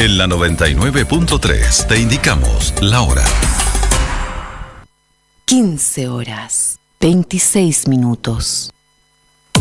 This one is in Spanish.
En la 99.3 te indicamos la hora. 15 horas, 26 minutos.